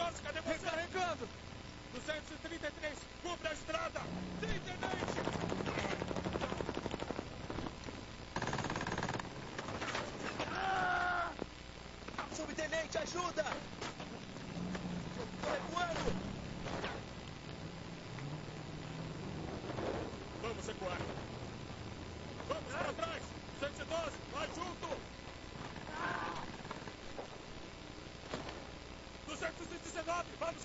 212, cadê você? Recarregando! 233, cubra a estrada! Sim, tenente! Subtenente, ajuda! Tô recuando! Vamos recuar. Vamos para trás! 212, vai junto! 219, vamos